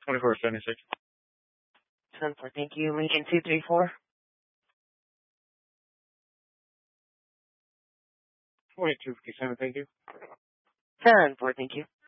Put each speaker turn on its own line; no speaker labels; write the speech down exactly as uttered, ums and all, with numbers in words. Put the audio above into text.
twenty-four seventy-six.
ten four, thank you. Lincoln two three four.
twenty-two fifty-seven, thank you.
ten four, thank you.